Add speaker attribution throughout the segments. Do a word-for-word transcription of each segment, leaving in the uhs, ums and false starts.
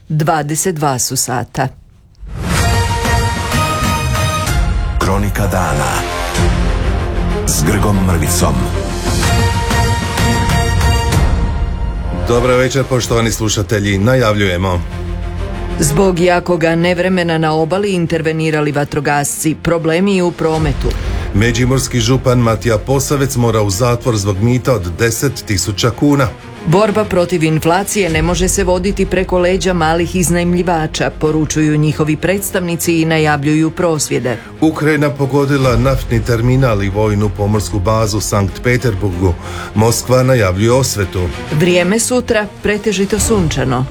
Speaker 1: dvadeset dva su sata.
Speaker 2: Kronika dana s Grgom Mrvicom.
Speaker 3: Dobar večer, poštovani slušatelji, najavljujemo.
Speaker 1: Zbog jakoga nevremena na obali intervenirali vatrogasci, problemi i u prometu.
Speaker 3: Međimurski župan Matija Posavec mora u zatvor zbog mita od deset tisuća kuna.
Speaker 1: Borba protiv inflacije ne može se voditi preko leđa malih iznajmljivača, poručuju njihovi predstavnici i najavljuju prosvjede.
Speaker 3: Ukrajina pogodila naftni terminal i vojnu pomorsku bazu u Sankt Peterburgu. Moskva najavljuje osvetu.
Speaker 1: Vrijeme sutra pretežito sunčano.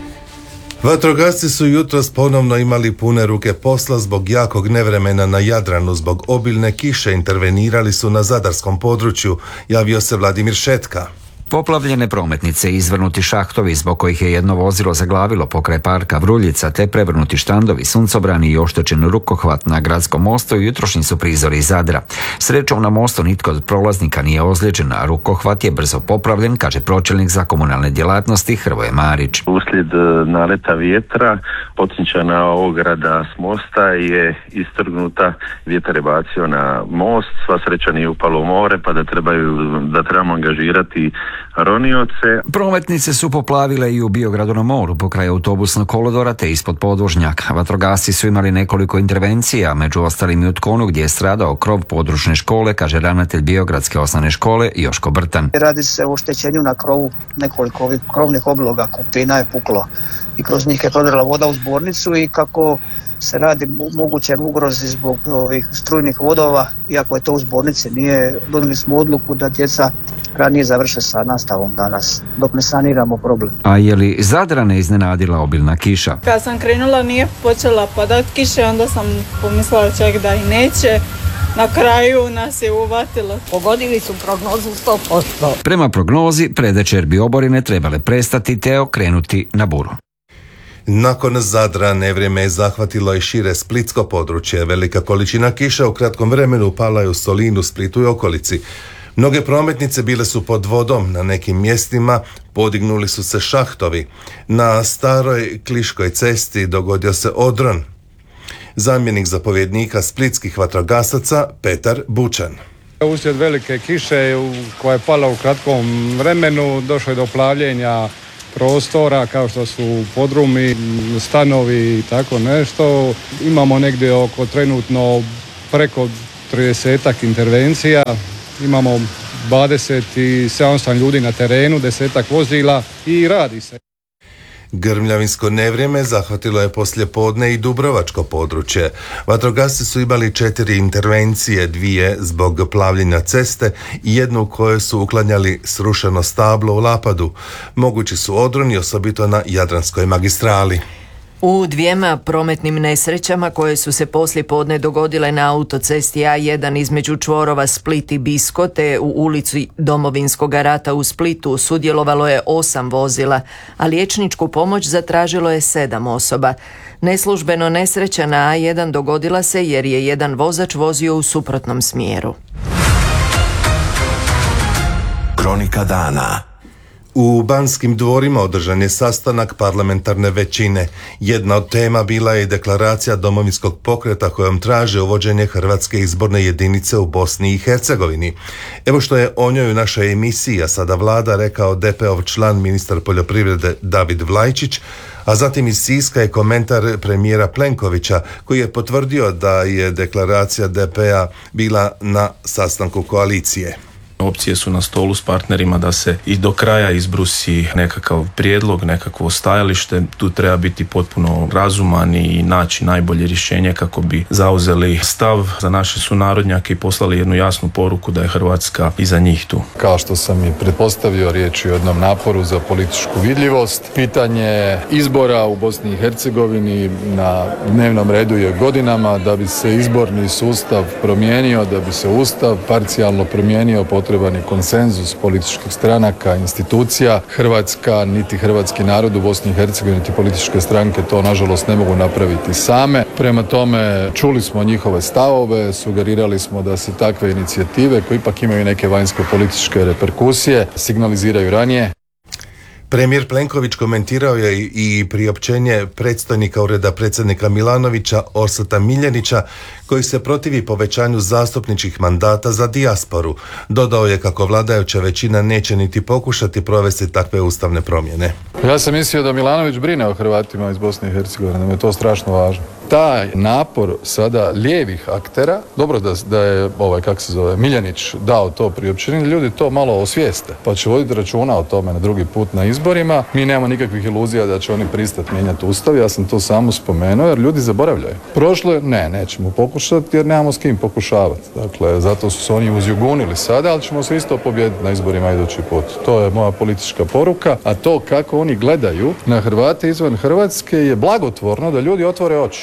Speaker 3: Vatrogasci su jutros ponovno imali pune ruke posla zbog jakog nevremena na Jadranu. Zbog obilne kiše intervenirali su na zadarskom području, javio se Vladimir Šetka.
Speaker 4: Poplavljene prometnice, izvrnuti šahtovi zbog kojih je jedno vozilo zaglavilo pokraj parka Vruljica, te prevrnuti štandovi, suncobrani i oštećen rukohvat na gradskom mostu jutrošnji su prizori iz Zadra. Srećom na mostu nitko od prolaznika nije ozlijeđen, a rukohvat je brzo popravljen, kaže pročelnik za komunalne djelatnosti Hrvoje Marić.
Speaker 5: Uslijed naleta vjetra potencijalna ograda s mosta je istrgnuta, vjetar je bacio na most, sva sreća nije upalo u more, pa da trebaju, da trebamo angažirati ronioce.
Speaker 4: Prometnice su poplavile i u Biogradu na moru pokraj autobusnog kolodvora te ispod podvožnjaka. Vatrogasci su imali nekoliko intervencija, među ostalim i u Tkonu gdje je stradao krov područne škole, kaže ravnatelj Biogradske osnovne škole Joško Brtan.
Speaker 6: Radi se o oštećenju na krovu, nekoliko ovih krovnih obloga, kupina je puklo i kroz njih je prodrla voda u zbornicu i kako se radi moguće ugrozi zbog ovih strujnih vodova, iako je to u zbornici, nije, donijeli smo odluku da djeca ranije završe sa nastavom danas, dok ne saniramo problem.
Speaker 4: A je li Zadrane iznenadila obilna kiša?
Speaker 7: Kad sam krenula nije počela padat kiše, onda sam pomislila čak da i neće. Na kraju nas je uvatilo.
Speaker 8: Pogodili su prognozu sto posto.
Speaker 4: Prema prognozi, predvečer bi oborine trebale prestati te okrenuti na buru.
Speaker 3: Nakon Zadra nevrijeme je zahvatilo i šire splitsko područje. Velika količina kiša u kratkom vremenu pala je u Solinu, Splitu i okolici. Mnoge prometnice bile su pod vodom, na nekim mjestima podignuli su se šahtovi. Na staroj Kliškoj cesti dogodio se odron. Zamjenik zapovjednika splitskih vatrogasaca Petar Bučan.
Speaker 9: Uslijed velike kiše koja je pala u kratkom vremenu došlo je do plavljenja prostora kao što su podrumi, stanovi i tako nešto. Imamo negdje oko trenutno preko tridesetak intervencija. Imamo dvadeset sedam ljudi na terenu, desetak vozila i radi se.
Speaker 3: Grmljavinsko nevrijeme zahvatilo je poslijepodne i dubrovačko područje. Vatrogasci su imali četiri intervencije, dvije zbog plavljenja ceste i jednu u kojoj su uklanjali srušeno stablo u Lapadu. Mogući su odroni, osobito na Jadranskoj magistrali.
Speaker 1: U dvijema prometnim nesrećama koje su se poslije podne dogodile na autocesti A jedan između čvorova Split i Bisko te u ulici Domovinskog rata u Splitu sudjelovalo je osam vozila, a liječničku pomoć zatražilo je sedam osoba. Neslužbeno nesreća na A jedan dogodila se jer je jedan vozač vozio u suprotnom smjeru.
Speaker 2: Kronika dana.
Speaker 3: U Banskim dvorima održan je sastanak parlamentarne većine. Jedna od tema bila je deklaracija Domovinskog pokreta kojom traže uvođenje Hrvatske izborne jedinice u Bosni i Hercegovini. Evo što je o njoj u našoj emisiji, a sada vlada, rekao D P-ov član ministar poljoprivrede David Vlajčić, a zatim iz Siska je komentar premijera Plenkovića koji je potvrdio da je deklaracija D P-a bila na sastanku koalicije.
Speaker 10: Opcije su na stolu s partnerima da se i do kraja izbrusi nekakav prijedlog, nekakvo stajalište. Tu treba biti potpuno razuman i naći najbolje rješenje kako bi zauzeli stav za naše sunarodnjake i poslali jednu jasnu poruku da je Hrvatska iza njih tu.
Speaker 11: Kao što sam i pretpostavio, riječ je o jednom naporu za političku vidljivost. Pitanje izbora u Bosni i Hercegovini na dnevnom redu je godinama. Da bi se izborni sustav promijenio, da bi se ustav parcijalno promijenio, potreban je konsenzus političkih stranaka, institucija. Hrvatska, niti hrvatski narod u Bosni i Hercegovini, niti političke stranke to nažalost ne mogu napraviti same. Prema tome, čuli smo njihove stavove, sugerirali smo da se takve inicijative, koje ipak imaju neke vanjsko političke reperkusije, signaliziraju ranije.
Speaker 3: Premijer Plenković komentirao je i priopćenje predstojnika ureda predsjednika Milanovića Orsata Miljenića koji se protivi povećanju zastupničkih mandata za dijasporu. Dodao je kako vladajuća većina neće niti pokušati provesti takve ustavne promjene.
Speaker 11: Ja sam mislio da Milanović brine o Hrvatima iz Bosne i Hercegovine, da mu je to strašno važno. Taj napor sada lijevih aktera, dobro da, da je ovaj, kako se zove, Miljanić dao to priopćenje, ljudi to malo osvijeste, pa će voditi računa o tome na drugi put na izborima. Mi nemamo nikakvih iluzija da će oni pristati mijenjati ustav, ja sam to samo spomenuo jer ljudi zaboravljaju. Prošlo je, ne, nećemo pokušati jer nemamo s kim pokušavati. Dakle, zato su se oni uzjugunili sada, ali ćemo se isto pobijediti na izborima idući put. To je moja politička poruka, a to kako oni gledaju na Hrvate izvan Hrvatske je blagotvorno da ljudi otvore oči.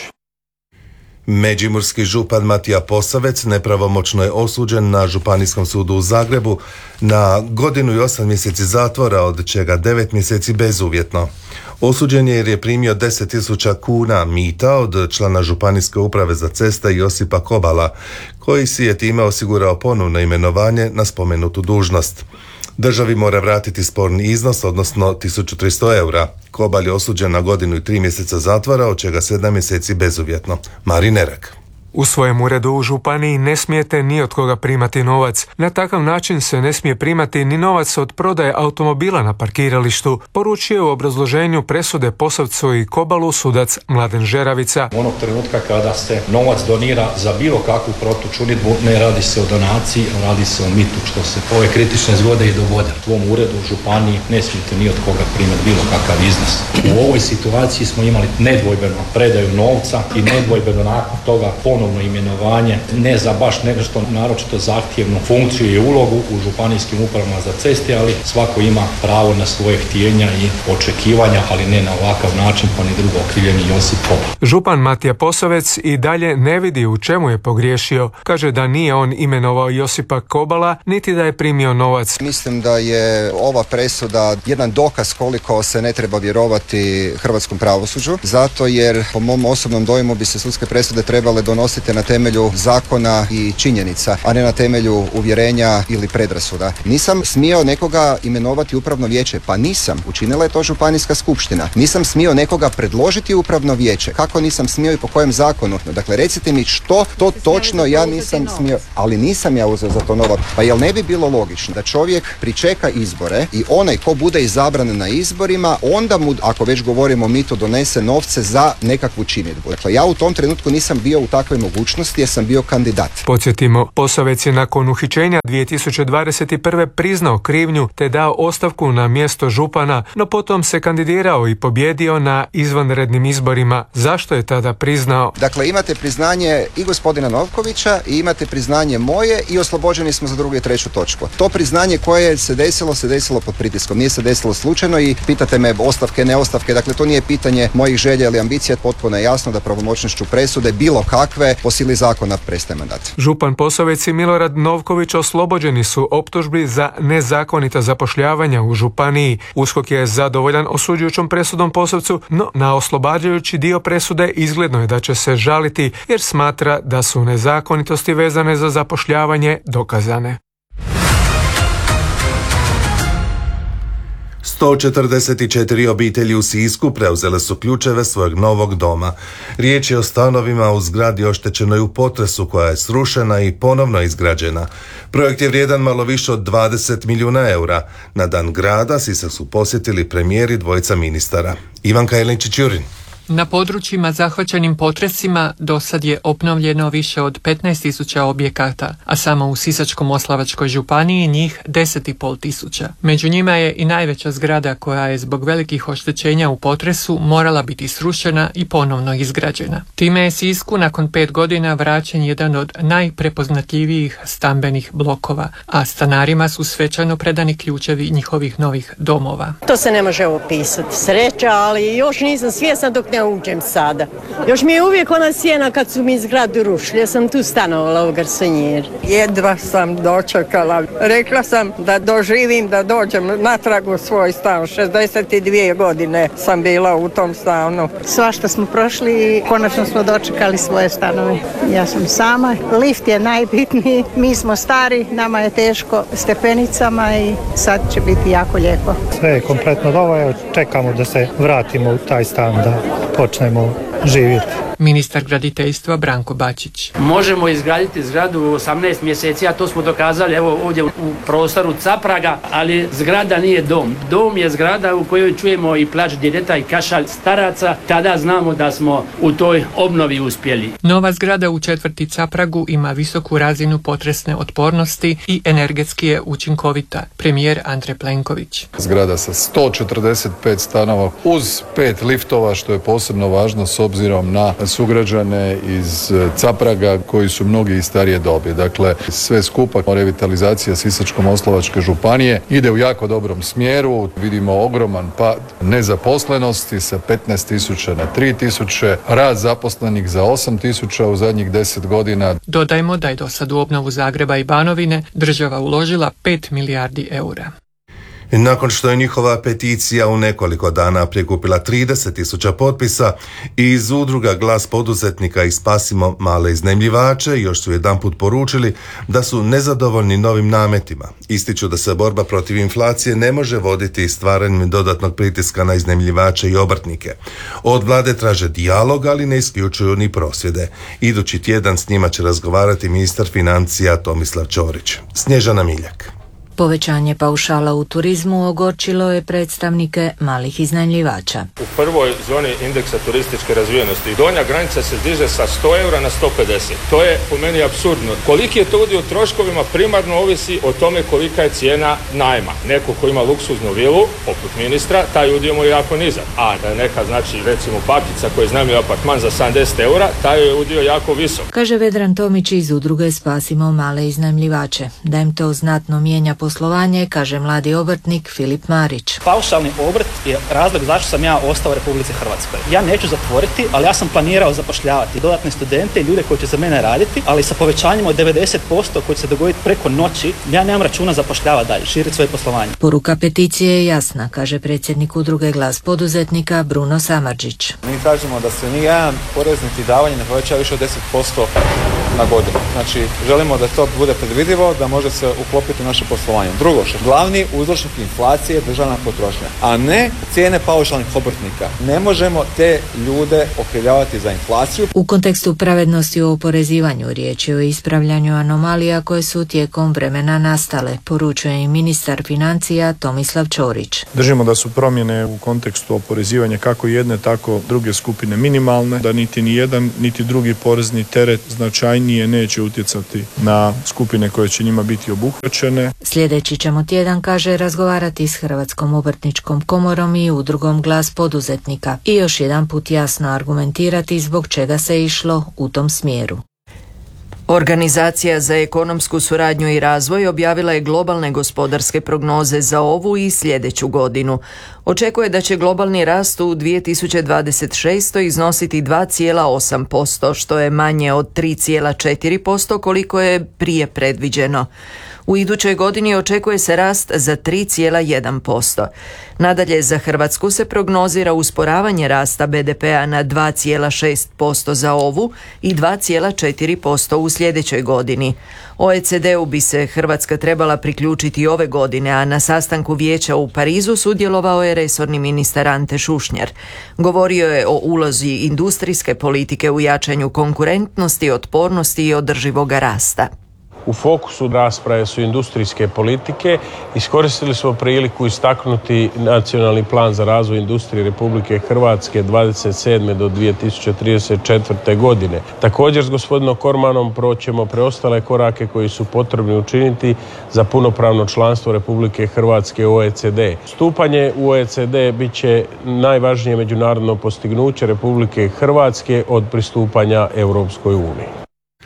Speaker 3: Međimurski župan Matija Posavec nepravomoćno je osuđen na Županijskom sudu u Zagrebu na godinu i osam mjeseci zatvora, od čega devet mjeseci bezuvjetno. Osuđen je jer je primio deset tisuća kuna mita od člana Županijske uprave za ceste Josipa Kobala, koji si je time osigurao ponovno imenovanje na spomenutu dužnost. Državi mora vratiti sporni iznos, odnosno tisuću tristo eura. Kobal je osuđen na godinu i tri mjeseca zatvora, od čega sedam mjeseci bezuvjetno. Marin Erak.
Speaker 12: U svojem uredu u županiji ne smijete ni od koga primati novac. Na takav način se ne smije primati ni novac od prodaje automobila na parkiralištu, poručio u obrazloženju presude Posavcu i Kobalu sudac Mladen Žeravica.
Speaker 13: Onog trenutka kada se novac donira za bilo kakvu protučinidbu, ne radi se o donaciji, radi se o mitu, što se po ove kritične zgode i dogode. U ovom uredu u županiji ne smijete ni od koga primati bilo kakav iznos. U ovoj situaciji smo imali nedvojbeno predaju novca i nedvojbeno nakon toga ponovno imenovanje, ne za baš nešto naročito zahtjevnu funkciju i ulogu u županijskim upravama za ceste, ali svako ima pravo na svoje htjenja i očekivanja, ali ne na ovakav način, pa ni drugo okrivljeni Josip Kobal.
Speaker 12: Župan Matija Posavec i dalje ne vidi u čemu je pogriješio. Kaže da nije on imenovao Josipa Kobala, niti da je primio novac.
Speaker 14: Mislim da je ova presuda jedan dokaz koliko se ne treba vjerovati hrvatskom pravosuđu, zato jer po mom osobnom dojmu bi se sudske presude trebale donositi na temelju zakona i činjenica, a ne na temelju uvjerenja ili predrasuda. Nisam smio nekoga imenovati upravno vijeće, pa nisam. Učinila je to županijska skupština. Nisam smio nekoga predložiti upravno vijeće. Kako nisam smio i po kojem zakonu? Dakle, recite mi što to točno ja nisam smio, ali nisam ja uzeo za to novac. Pa jel ne bi bilo logično da čovjek pričeka izbore i onaj ko bude izabran na izborima, onda mu, ako već govorimo o mitu, donese novce za nekakvu činidbu. Dakle, ja u tom trenutku nisam bio u takvoj mogućnosti jer sam bio kandidat.
Speaker 12: Podsjetimo, Posavec je nakon uhićenja dvije tisuće dvadeset prve priznao krivnju te dao ostavku na mjesto župana, no potom se kandidirao i pobjedio na izvanrednim izborima. Zašto je tada priznao?
Speaker 14: Dakle, imate priznanje i gospodina Novkovića i imate priznanje moje i oslobođeni smo za drugu i treću točku. To priznanje koje se desilo, se desilo pod pritiskom. Nije se desilo slučajno i pitate me ostavke, ne ostavke. Dakle, to nije pitanje mojih želja ili ambicija. Potpuno je jasno da pravomoćnošću presude bilo kakve po sili zakona prestaje mandat.
Speaker 12: Župan Posavec i Milorad Novković oslobođeni su optužbi za nezakonita zapošljavanja u županiji. USKOK je zadovoljan osuđujućom presudom Posavcu, no na oslobađajući dio presude izgledno je da će se žaliti jer smatra da su nezakonitosti vezane za zapošljavanje dokazane.
Speaker 3: sto četrdeset četiri obitelji u Sisku preuzele su ključeve svojeg novog doma. Riječ je o stanovima u zgradi oštećenoj u potresu koja je srušena i ponovno izgrađena. Projekt je vrijedan malo više od dvadeset milijuna eura. Na dan grada Sisak su posjetili premijeri dvojica ministara. Ivanka Jelinčić-Jurin.
Speaker 15: Na područjima zahvaćenim potresima do sad je obnovljeno više od petnaest tisuća objekata, a samo u Sisačko-moslavačkoj županiji njih deset i pol tisuća. Među njima je i najveća zgrada koja je zbog velikih oštećenja u potresu morala biti srušena i ponovno izgrađena. Time je Sisku nakon pet godina vraćen jedan od najprepoznatljivijih stambenih blokova, a stanarima su svečano predani ključevi njihovih novih domova.
Speaker 8: To se ne može opisati. Sreća, ali još nisam svjesna dok ne uđem sada. Još mi je uvijek ona sjena kad su mi zgradu rušili. Ja sam tu stanovala u garsonjeri. Jedva sam dočekala. Rekla sam da doživim, da dođem natrag u svoj stan. šezdeset dvije godine sam bila u tom stanu.
Speaker 16: Svašta smo prošli i konačno smo dočekali svoje stanove. Ja sam sama. Lift je najbitniji. Mi smo stari, nama je teško stepenicama i sad će biti jako lijepo.
Speaker 17: Sve je kompletno dobro. Čekamo da se vratimo u taj stan, da počnemo živjeti.
Speaker 15: Ministar graditeljstva Branko Bačić.
Speaker 18: Možemo izgraditi zgradu u osamnaest mjeseci, a to smo dokazali evo ovdje u prostoru Capraga, ali zgrada nije dom. Dom je zgrada u kojoj čujemo i plač djeteta i kašalj staraca, tada znamo da smo u toj obnovi uspjeli.
Speaker 15: Nova zgrada u četvrti Capragu ima visoku razinu potresne otpornosti i energetski je učinkovita. Premijer Andrej Plenković.
Speaker 11: Zgrada sa sto četrdeset pet stanova uz pet liftova, što je posebno važno s obzirom na sugrađane iz Capraga koji su mnogi i starije dobi. Dakle, sve skupa revitalizacija Sisačko-moslavačke županije ide u jako dobrom smjeru. Vidimo ogroman pad nezaposlenosti sa petnaest tisuća na tri tisuće, rast zaposlenih za osam tisuća u zadnjih deset godina.
Speaker 15: Dodajmo da je do sad u obnovu Zagreba i Banovine država uložila pet milijardi eura.
Speaker 3: Nakon što je njihova peticija u nekoliko dana prikupila trideset tisuća potpisa, iz udruga Glas poduzetnika i Spasimo male iznajmljivače još su jedanput poručili da su nezadovoljni novim nametima. Ističu da se borba protiv inflacije ne može voditi stvaranjem dodatnog pritiska na iznajmljivače i obrtnike. Od vlade traže dijalog, ali ne isključuju ni prosvjede. Idući tjedan s njima će razgovarati ministar financija Tomislav Ćorić. Snježana Miljak.
Speaker 19: Povećanje paušala u turizmu ogorčilo je predstavnike malih iznajmljivača.
Speaker 20: U prvoj zoni indeksa turističke razvijenosti donja granica se diže sa sto eura na sto pedeset. To je po meni apsurdno. Koliki je to udio u troškovima primarno ovisi o tome kolika je cijena najma. Neko ko ima luksuznu vilu, poput ministra, taj udio mu je jako nizak. A neka, znači, recimo bakica koja iznajmljuje apartman za sedamdeset eura, taj je udio jako visok.
Speaker 19: Kaže Vedran Tomić iz udruge Spasimo male iznajmljivače. Da im to znatno mijenja poslovanje, kaže mladi obrtnik Filip Marić.
Speaker 21: Paušalni obrt je razlog zašto sam ja ostao u Republici Hrvatskoj. Ja neću zatvoriti, ali ja sam planirao zapošljavati dodatne studente i ljude koji će za mene raditi, ali sa povećanjem od devedeset posto koji će se dogoditi preko noći, ja nemam računa zapošljavati dalje, širiti svoje poslovanje.
Speaker 19: Poruka peticije je jasna, kaže predsjednik udruge Glas poduzetnika Bruno Samardžić.
Speaker 22: Mi kažemo da se nijedan porez niti davanje ne poveća više od deset posto na godinu. Znači, želimo da to bude predvidivo, da može se uklopiti u naše poslovanje. Drugo, što glavni uzročnik inflacije je državna potrošnja, a ne cijene paušalnih obrtnika. Ne možemo te ljude okrivljavati za inflaciju.
Speaker 19: U kontekstu pravednosti u oporezivanju riječ je o ispravljanju anomalija koje su tijekom vremena nastale, poručuje i ministar financija Tomislav Ćorić.
Speaker 23: Držimo da su promjene u kontekstu oporezivanja kako jedne, tako druge skupine minimalne, da niti ni jedan, niti drugi porezni teret značajnije neće utjecati na skupine koje će njima biti obuhvaćene.
Speaker 19: Sljedeći ćemo tjedan, kaže, razgovarati s Hrvatskom obrtničkom komorom i udrugom Glas poduzetnika i još jedan put jasno argumentirati zbog čega se išlo u tom smjeru.
Speaker 1: Organizacija za ekonomsku suradnju i razvoj objavila je globalne gospodarske prognoze za ovu i sljedeću godinu. Očekuje da će globalni rast u dvije tisuće dvadeset šestoj iznositi dva zarez osam posto, što je manje od tri zarez četiri posto koliko je prije predviđeno. U idućoj godini očekuje se rast za tri zarez jedan posto. Nadalje, za Hrvatsku se prognozira usporavanje rasta be de pea na dva zarez šest posto za ovu i dva zarez četiri posto u sljedećoj godini. o e ce de-u bi se Hrvatska trebala priključiti ove godine, a na sastanku vijeća u Parizu sudjelovao je resorni ministar Ante Šušnjar. Govorio je o ulozi industrijske politike u jačanju konkurentnosti, otpornosti i održivog rasta.
Speaker 24: U fokusu rasprave su industrijske politike. Iskoristili smo priliku istaknuti nacionalni plan za razvoj industrije Republike Hrvatske dvadeset sedme do dvije tisuće trideset četvrte godine. Također s gospodinom Kormanom proćemo preostale korake koji su potrebni učiniti za punopravno članstvo Republike Hrvatske u o e ce de. Stupanje u o e ce de bit će najvažnije međunarodno postignuće Republike Hrvatske od pristupanja Europskoj uniji.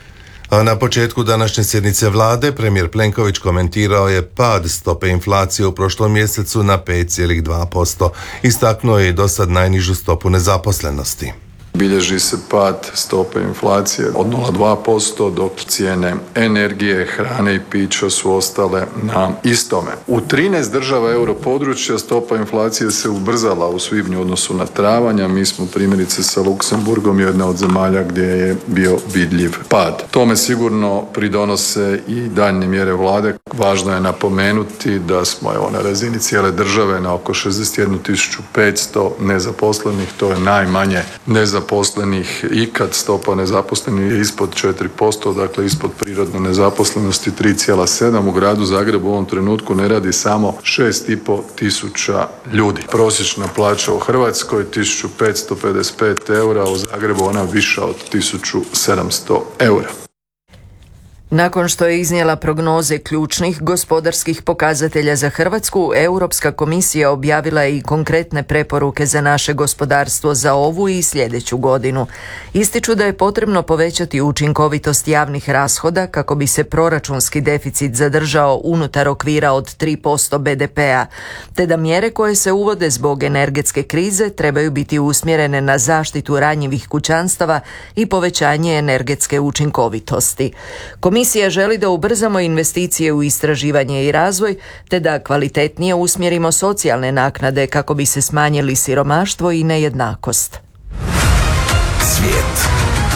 Speaker 3: A na početku današnje sjednice vlade premijer Plenković komentirao je pad stope inflacije u prošlom mjesecu na pet zarez dva posto. Istaknuo je i dosad najnižu stopu nezaposlenosti.
Speaker 11: Bilježi se pad stope inflacije od nula zarez dva posto, dok cijene energije, hrane i pića su ostale na istome. U trinaest država europodručja stopa inflacije se ubrzala u svibnju u odnosu na travanj, a mi smo primjerice sa Luksemburgom jedna od zemalja gdje je bio vidljiv pad. Tome sigurno pridonose i daljnje mjere vlade. Važno je napomenuti da smo evo, na razini cijele države na oko šezdeset jednu tisuću petsto nezaposlenih, to je najmanje nezaposlenih zaposlenih ikad. Stopa nezaposlenih je ispod četiri posto, dakle ispod prirodne nezaposlenosti tri zarez sedam. U gradu Zagrebu u ovom trenutku ne radi samo šest i pol tisuća ljudi. Prosječna plaća u Hrvatskoj tisuću petsto pedeset pet eura, u Zagrebu ona viša od tisuću sedamsto eura.
Speaker 1: Nakon što je iznijela prognoze ključnih gospodarskih pokazatelja za Hrvatsku, Europska komisija objavila je i konkretne preporuke za naše gospodarstvo za ovu i sljedeću godinu. Ističu da je potrebno povećati učinkovitost javnih rashoda kako bi se proračunski deficit zadržao unutar okvira od tri posto be de pea, te da mjere koje se uvode zbog energetske krize trebaju biti usmjerene na zaštitu ranjivih kućanstava i povećanje energetske učinkovitosti. Komisija želi da ubrzamo investicije u istraživanje i razvoj, te da kvalitetnije usmjerimo socijalne naknade kako bi se smanjili siromaštvo i nejednakost.
Speaker 2: Svijet.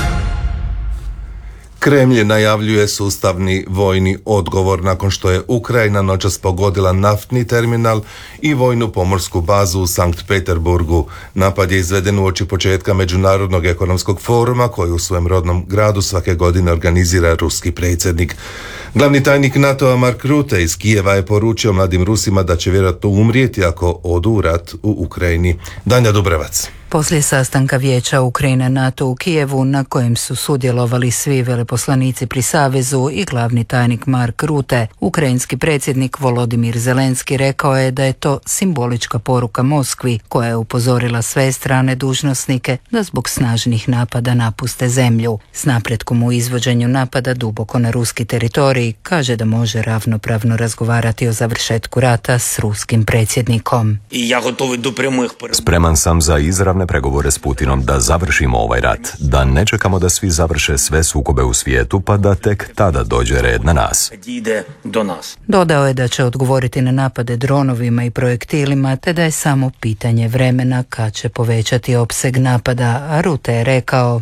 Speaker 3: Kremlj najavljuje sustavni vojni odgovor nakon što je Ukrajina noćas pogodila naftni terminal i vojnu pomorsku bazu u Sankt Peterburgu. Napad je izveden uoči početka Međunarodnog ekonomskog foruma koji u svojem rodnom gradu svake godine organizira ruski predsjednik. Glavni tajnik NATO-a Mark Rutte iz Kijeva je poručio mladim Rusima da će vjerojatno umrijeti ako odu u rat u Ukrajini. Danja Dubrevac.
Speaker 4: Poslije sastanka Vijeća Ukrajina NATO u Kijevu, na kojem su sudjelovali svi veleposlanici pri Savezu i glavni tajnik Mark Rutte, ukrajinski predsjednik Volodimir Zelenski rekao je da je to simbolička poruka Moskvi, koja je upozorila sve strane dužnosnike da zbog snažnih napada napuste zemlju. S napretkom u izvođenju napada duboko na ruski teritorij, kaže da može ravnopravno razgovarati o završetku rata s ruskim predsjednikom.
Speaker 5: Spreman sam za izravne pregovore s Putinom da završimo ovaj rat, da ne čekamo da svi završe sve sukobe u svijetu pa da tek tada dođe red na nas.
Speaker 4: Dodao je da će odgovoriti na napade dronovima i projektilima, te da je samo pitanje vremena kad će povećati opseg napada, a Rutte je rekao: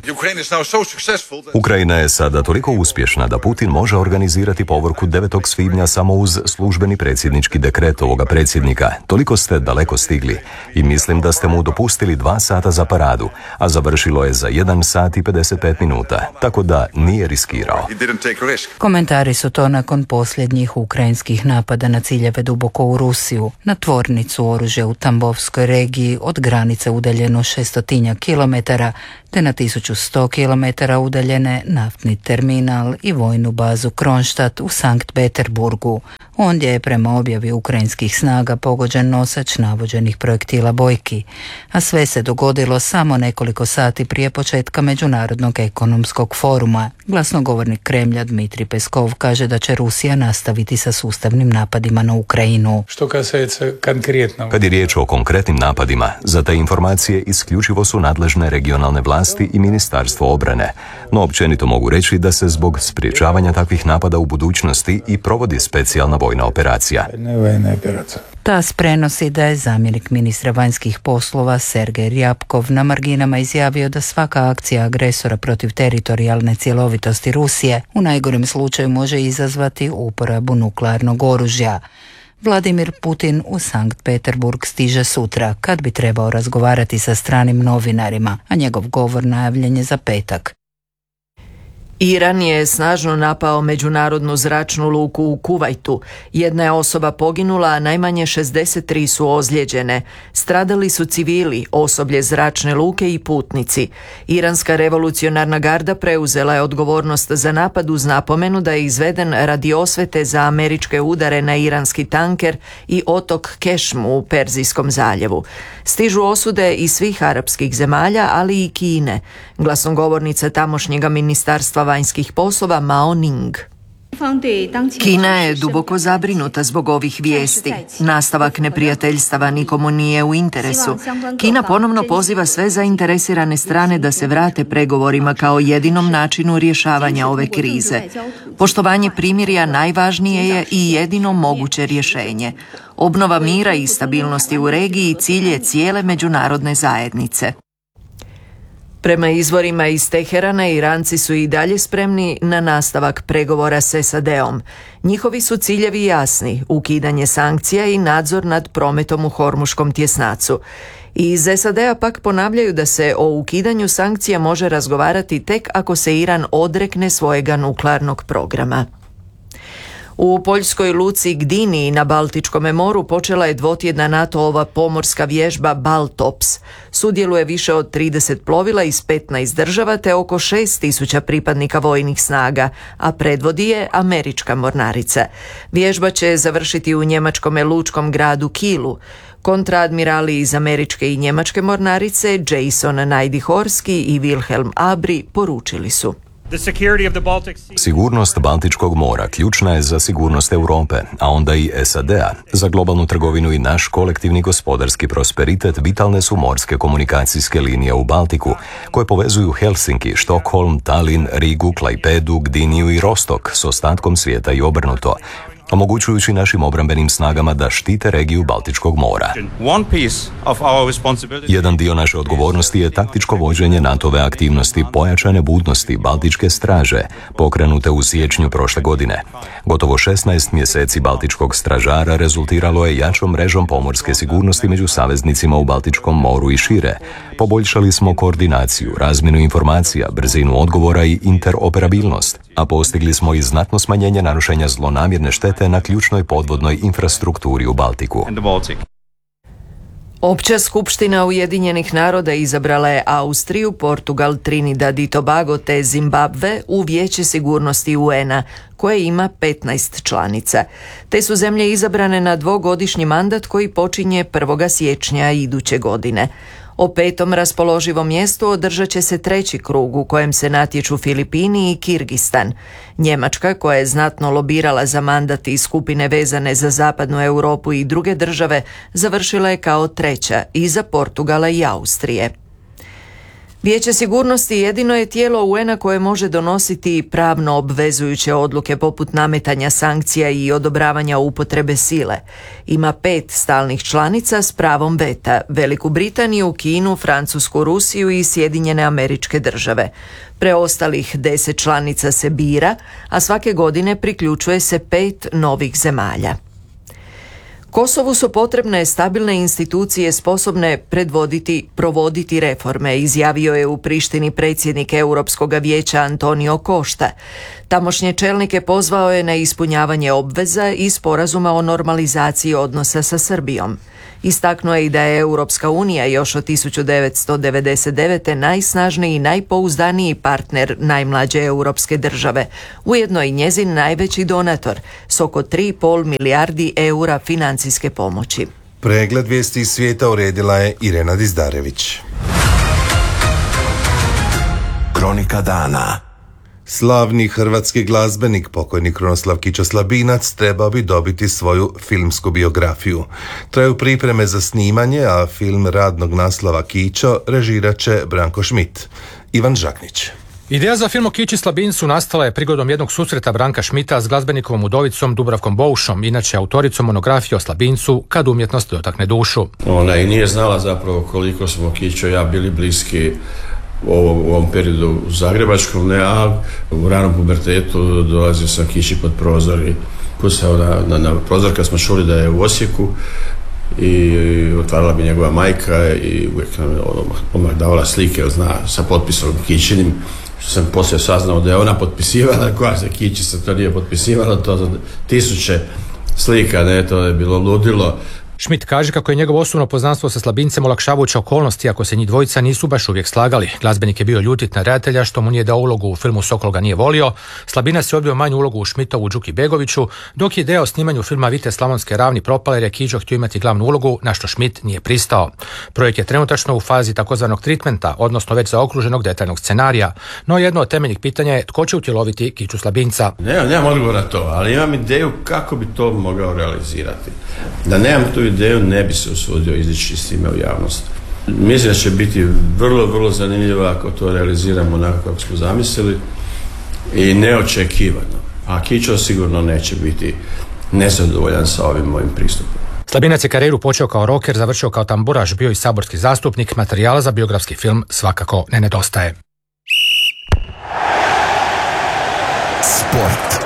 Speaker 5: Ukrajina je sada toliko uspješna da Putin može organizirati povorku devetog svibnja samo uz službeni predsjednički dekret ovoga predsjednika. Toliko ste daleko stigli i mislim da ste mu dopustili dva sata za paradu, a završilo je za jedan sat i pedeset pet minuta, tako da nije riskirao.
Speaker 4: Komentari su to nakon posljednjih ukrajinskih napada na ciljeve duboko u Rusiju, na tvornicu oružja u Tambovskoj regiji od granice udaljeno šestotinja kilometara, te na tisuću sto kilometara udaljene naftni terminal i vojnu bazu Kronstadt u Sankt Peterburgu. Ondje je prema objavi ukrajinskih snaga pogođen nosač navođenih projektila bojki, a sve se dogodilo samo nekoliko sati prije početka Međunarodnog ekonomskog foruma. Glasnogovornik Kremlja Dmitrij Peskov kaže da će Rusija nastaviti sa sustavnim napadima na Ukrajinu.
Speaker 5: Kad je riječ o konkretnim napadima, za te informacije isključivo su nadležne regionalne vlasti i Ministarstvo obrane, no općenito mogu reći da se zbog sprječavanja takvih napada u budućnosti i provodi specijalna vojna operacija.
Speaker 4: TAS prenosi da je zamjenik ministra vanjskih poslova Sergej Ryabkov na marginama izjavio da svaka akcija agresora protiv teritorijalne cjelovitosti Rusije u najgorem slučaju može izazvati uporabu nuklearnog oružja. Vladimir Putin u Sankt Peterburg stiže sutra, kad bi trebao razgovarati sa stranim novinarima, a njegov govor najavljen je za petak.
Speaker 1: Iran je snažno napao međunarodnu zračnu luku u Kuvajtu. Jedna je osoba poginula, a najmanje šezdeset tri su ozlijeđene. Stradali su civili, osoblje zračne luke i putnici. Iranska revolucionarna garda preuzela je odgovornost za napad uz napomenu da je izveden radi osvete za američke udare na iranski tanker i otok Kešm u Perzijskom zaljevu. Stižu osude iz svih arapskih zemalja, ali i Kine. Glasnogovornica tamošnjega ministarstva vanjskih poslova Mao Ning. Kina je duboko zabrinuta zbog ovih vijesti. Nastavak neprijateljstava nikomu nije u interesu. Kina ponovno poziva sve zainteresirane strane da se vrate pregovorima kao jedinom načinu rješavanja ove krize. Poštovanje primirja najvažnije je i jedino moguće rješenje. Obnova mira i stabilnosti u regiji cilj je cijele međunarodne zajednice. Prema izvorima iz Teherana, Iranci su i dalje spremni na nastavak pregovora s S A D-om. Njihovi su ciljevi jasni, ukidanje sankcija i nadzor nad prometom u Hormuškom tjesnacu. Iz S A D-a pak ponavljaju da se o ukidanju sankcija može razgovarati tek ako se Iran odrekne svojega nuklearnog programa. U poljskoj luci Gdini na Baltičkom moru počela je dvotjedna NATO-ova pomorska vježba Baltops. Sudjeluje više od trideset plovila iz petnaest država te oko šest tisuća pripadnika vojnih snaga, a predvodi je američka mornarica. Vježba će završiti u njemačkom lučkom gradu Kielu. Kontraadmirali iz američke i njemačke mornarice Jason Najdihorski i Wilhelm Abri poručili su:
Speaker 5: Sigurnost Baltičkog mora ključna je za sigurnost Europe, a onda i S A D-a. Za globalnu trgovinu i naš kolektivni gospodarski prosperitet vitalne su morske komunikacijske linije u Baltiku, koje povezuju Helsinki, Štokholm, Tallinn, Rigu, Klajpedu, Gdiniju i Rostok s ostatkom svijeta i obrnuto, omogućujući našim obrambenim snagama da štite regiju Baltičkog mora. Jedan dio naše odgovornosti je taktičko vođenje NATO-ve aktivnosti pojačane budnosti Baltičke straže, pokrenute u siječnju prošle godine. Gotovo šesnaest mjeseci Baltičkog stražara rezultiralo je jačom mrežom pomorske sigurnosti među saveznicima u Baltičkom moru i šire. Poboljšali smo koordinaciju, razmjenu informacija, brzinu odgovora i interoperabilnost, a postigli smo i znatno smanjenje narušenja zlonamjerne štete na ključnoj podvodnoj infrastrukturi u Baltiku.
Speaker 1: Opća skupština Ujedinjenih naroda izabrala je Austriju, Portugal, Trinidad i Tobago te Zimbabve u Vijeće sigurnosti U N A, koje ima petnaest članica. Te su zemlje izabrane na dvogodišnji mandat koji počinje prvog siječnja iduće godine. O petom raspoloživom mjestu održat će se treći krug u kojem se natječu Filipini i Kirgistan. Njemačka, koja je znatno lobirala za mandat iz skupine vezane za zapadnu Europu i druge države, završila je kao treća iza Portugala i Austrije. Vijeće sigurnosti jedino je tijelo U N A koje može donositi pravno obvezujuće odluke poput nametanja sankcija i odobravanja upotrebe sile. Ima pet stalnih članica s pravom veta: Veliku Britaniju, Kinu, Francusku, Rusiju i Sjedinjene Američke Države. Preostalih deset članica se bira, a svake godine priključuje se pet novih zemalja. Kosovu su potrebne stabilne institucije sposobne predvoditi, provoditi reforme, izjavio je u Prištini predsjednik Europskog vijeća Antonio Costa. Tamošnje čelnike pozvao je na ispunjavanje obveza i sporazuma o normalizaciji odnosa sa Srbijom. Istaknuo je i da je Europska unija još od tisuću devetsto devedeset devete. najsnažniji i najpouzdaniji partner najmlađe europske države, ujedno i njezin najveći donator s oko tri i pol milijardi eura financijske pomoći.
Speaker 3: Pregled vijesti iz svijeta uredila je Irena Dizdarević.
Speaker 2: Kronika dana.
Speaker 3: Slavni hrvatski glazbenik, pokojni Krunoslav Kićo Slabinac, trebao bi dobiti svoju filmsku biografiju. Traju pripreme za snimanje, a film radnog naslova Kićo režirat će Branko Šmit. Ivan Žaknić.
Speaker 6: Ideja za film o Kići Slabincu nastala je prigodom jednog susreta Branka Šmita s glazbenikovom udovicom Dubravkom Boušom, inače autoricom monografije o Slabincu Kad umjetnost dotakne dušu.
Speaker 7: Ona i nije znala zapravo koliko smo Kićo ja bili bliski u ovom, u ovom periodu u Zagrebačkom, ne, a u ranom pubertetu dolazio sam Kići pod prozor i pucao na, na, na prozor kad smo čuli da je u Osijeku i otvarala bi njegova majka i uvijek nam odmah, odmah davala slike, zna, sa potpisom Kićinim, što sam poslije saznao da je ona potpisivala, koja se Kići se to nije potpisivala, to za tisuće slika, ne, to je bilo ludilo.
Speaker 6: Schmidt kaže kako je njegovo osobno poznanstvo sa Slabincem olakšavajuća okolnost, iako se njih dvojica nisu baš uvijek slagali. Glazbenik je bio ljutit na redatelja što mu nije dao ulogu u filmu Sokol ga nije volio. Slabinac je odbio manju ulogu u Schmidtovu Đuki Begoviću, dok je ideja o snimanju filma Vite Slavonske ravni propala jer je Kiđo htio imati glavnu ulogu, na što Schmidt nije pristao. Projekt je trenutačno u fazi takozvanog treatmenta, odnosno već zaokruženog detaljnog scenarija, no jedno od temeljnih pitanja je tko će utjeloviti Kiću Slabinca.
Speaker 7: Nemam, nemam odgovor na to, ali imam ideju kako bi to mogao realizirati. Da nemam tu ideju, ne bi se usudio izići s time u javnost. Mislim da će biti vrlo, vrlo zanimljivo ako to realiziramo onako kako smo zamislili i neočekivano. A Kićo sigurno neće biti nezadovoljan sa ovim mojim pristupom.
Speaker 6: Slabinac je karijeru počeo kao rocker, završio kao tamburaš, bio i saborski zastupnik, materijala za biografski film svakako ne nedostaje.
Speaker 2: Sport.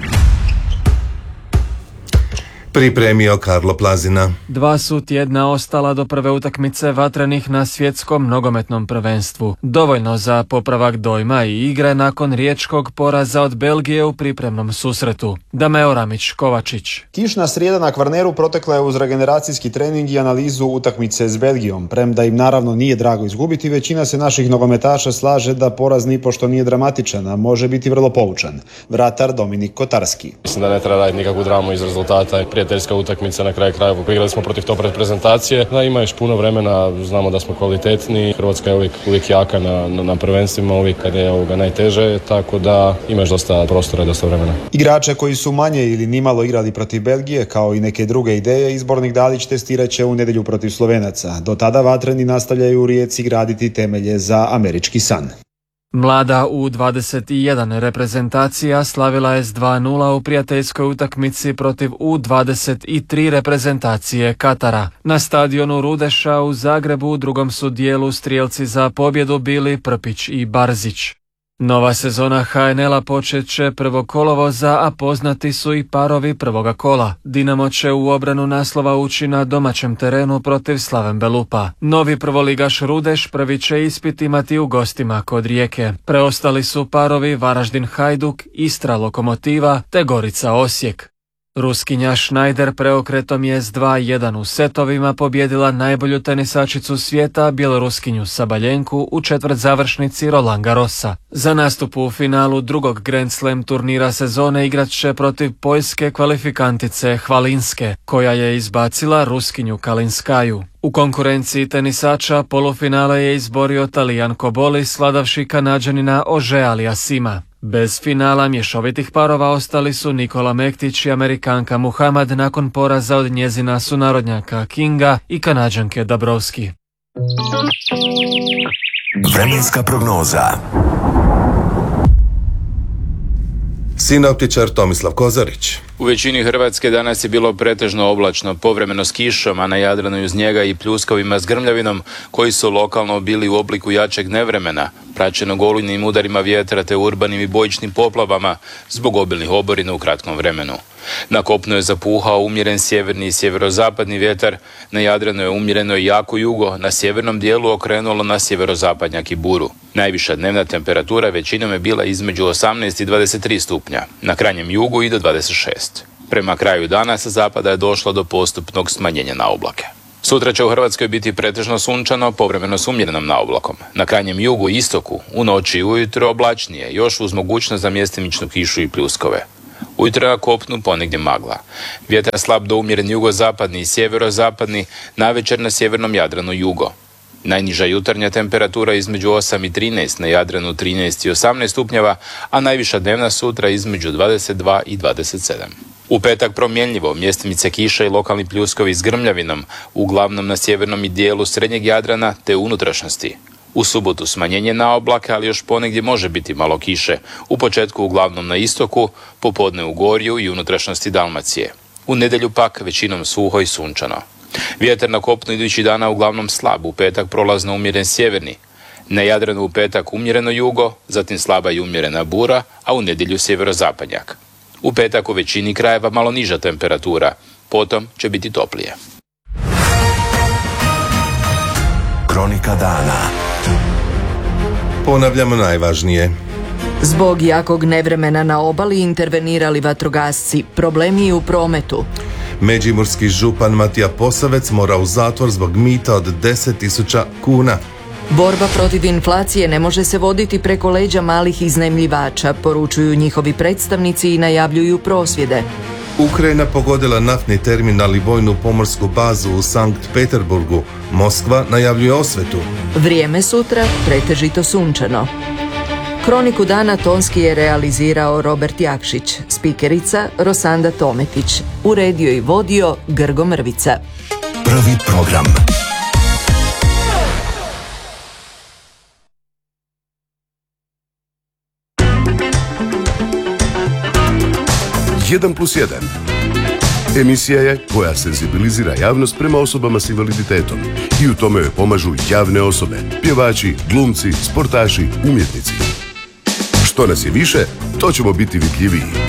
Speaker 3: Pripremio Karlo Plazina.
Speaker 9: Dva su tjedna ostala do prve utakmice vatrenih na svjetskom nogometnom prvenstvu. Dovoljno za popravak dojma i igre nakon riječkog poraza od Belgije u pripremnom susretu. Dameo Ramić Kovačić.
Speaker 10: Kišna srijeda na Kvarneru protekla je uz regeneracijski trening i analizu utakmice s Belgijom. Premda im naravno nije drago izgubiti, većina se naših nogometaša slaže da poraz nipošto nije dramatičan, a može biti vrlo poučan. Vratar Dominik Kotarski.
Speaker 24: Mislim da ne treba raditi nikakvu dramu iz rezultata. Prijateljska utakmica na kraju krajeva. Igrali smo protiv top reprezentacije. Da, ima još puno vremena, znamo da smo kvalitetni. Hrvatska je uvijek, uvijek jaka na, na, na prvenstvima, uvijek kad je ovoga najteže, tako da imaš dosta prostora i dosta vremena.
Speaker 10: Igrače koji su manje ili nimalo igrali protiv Belgije, kao i neke druge ideje, izbornik Dalić testirat će u nedjelju protiv Slovenaca. Do tada vatreni nastavljaju u Rijeci graditi temelje za američki san.
Speaker 9: Mlada U dvadeset jedan reprezentacija slavila je s dva nula u prijateljskoj utakmici protiv U dvadeset tri reprezentacije Katara. Na stadionu Rudeša u Zagrebu u drugom su dijelu strijelci za pobjedu bili Prpić i Barzić. Nova sezona ha en el-a počet će prvog kolovoza, a poznati su i parovi prvoga kola. Dinamo će u obranu naslova ući na domaćem terenu protiv Slaven Belupa. Novi prvoligaš Rudeš prvi će ispit imati u gostima kod Rijeke. Preostali su parovi Varaždin Hajduk, Istra Lokomotiva te Gorica Osijek. Ruskinja Schneider preokretom je s dva jedan u setovima pobjedila najbolju tenisačicu svijeta, bjeloruskinju Sabaljenku, u četvrt završnici Roland Garrosa. Za nastup u finalu drugog Grand Slam turnira sezone igrat će protiv poljske kvalifikantice Hvalinske, koja je izbacila Ruskinju Kalinskaju. U konkurenciji tenisača polufinale je izborio Talijan Koboli sladavši Kanađanina Ožea Aliassima. Bez finala mješovitih parova ostali su Nikola Mektić i Amerikanka Muhammad nakon poraza od njezina sunarodnjaka Kinga i Kanađanke Dabrowski.
Speaker 2: Vremenska prognoza.
Speaker 3: Sinoptičar Tomislav Kozarić.
Speaker 13: U većini Hrvatske danas je bilo pretežno oblačno, povremeno s kišom, a na Jadranu i uz njega i pljuskovima s grmljavinom, koji su lokalno bili u obliku jačeg nevremena, praćenog olujnim udarima vjetra te urbanim i bojičnim poplavama zbog obilnih oborina u kratkom vremenu. Na kopnu je zapuhao umjeren sjeverni i sjeverozapadni vjetar, na Jadranu je umjereno i jako jugo, na sjevernom dijelu okrenulo na sjeverozapadnjak i buru. Najviša dnevna temperatura većinom je bila između osamnaest i dvadeset tri stupnja, na krajnjem jugu i do dvadeset šest. Prema kraju dana sa zapada je došlo do postupnog smanjenja na oblake. Sutra će u Hrvatskoj biti pretežno sunčano, povremeno s umjerenom naoblakom. Na krajnjem jugu i istoku, u noći i ujutro oblačnije, još uz mogućnost za mjestimičnu kišu i pljuskove. Ujutro na kopnu ponegdje magla. Vjetar slab do umjeren jugozapadni i sjeverozapadni, navečer na sjevernom Jadranu jugo. Najniža jutarnja temperatura između osam i trinaest, na Jadranu trinaest i osamnaest stupnjeva, a najviša dnevna sutra između dvadeset dva i dvadeset sedam. U petak promjenljivo, mjestimice kiša i lokalni pljuskovi s grmljavinom, uglavnom na sjevernom i dijelu srednjeg Jadrana te unutrašnjosti. U subotu smanjenje na oblake, ali još ponegdje može biti malo kiše, u početku uglavnom na istoku, popodne u Gorju i unutrašnjosti Dalmacije. U nedjelju pak većinom suho i sunčano. Vjetar na kopnu idući dana uglavnom slab, u petak prolazno umjeren sjeverni. Na Jadranu u petak umjereno jugo, zatim slaba i umjerena bura, a u nedjelju sjeverozapadnjak. U petak u većini krajeva malo niža temperatura, potom će biti toplije.
Speaker 2: Kronika dana.
Speaker 3: Ponavljamo najvažnije.
Speaker 1: Zbog jakog nevremena na obali intervenirali vatrogasci, problemi u prometu.
Speaker 3: Međimurski župan Matija Posavec mora u zatvor zbog mita od deset tisuća kuna.
Speaker 1: Borba protiv inflacije ne može se voditi preko leđa malih iznajmljivača, poručuju njihovi predstavnici i najavljuju prosvjede.
Speaker 3: Ukrajina pogodila naftni terminal i vojnu pomorsku bazu u Sankt Peterburgu. Moskva najavljuje osvetu.
Speaker 1: Vrijeme sutra pretežito sunčano. Kroniku dana tonski je realizirao Robert Jakšić, spikerica Rosanda Tometić, uredio i vodio Grgo Mrvica.
Speaker 2: Prvi program.
Speaker 8: jedan plus jedan. Emisija je koja senzibilizira javnost prema osobama s invaliditetom i u tome joj pomažu javne osobe, pjevači, glumci, sportaši, umjetnici. Što nas je više, to ćemo biti vidljiviji.